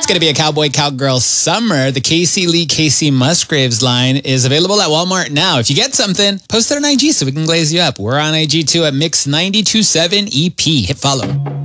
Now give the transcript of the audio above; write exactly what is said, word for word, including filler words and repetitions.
going to be a cowboy cowgirl summer. The Casey Lee Casey Musgraves line is available at Walmart now. If you get something, post it on I G so we can glaze you up. We're on I G too at Mix nine two seven E P. Hit follow.